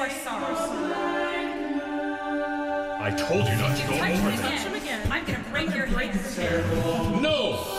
are sorry. I told you not to go over Touch that. him again. I'm gonna break your hand. No!